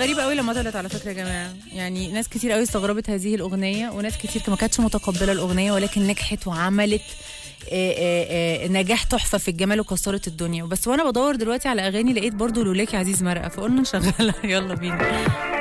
غريبه قوي لما طلعت على فكره يا جماعه، يعني ناس كتير قوي استغربت هذه الاغنيه، وناس كتير ما كانتش متقبله الاغنيه، ولكن نجحت وعملت نجاح تحفه في الجمال وكسرت الدنيا. بس وانا بدور دلوقتي على اغاني لقيت برضو لولاكي عزيز مرقه، فقلنا نشغلها. يلا بينا.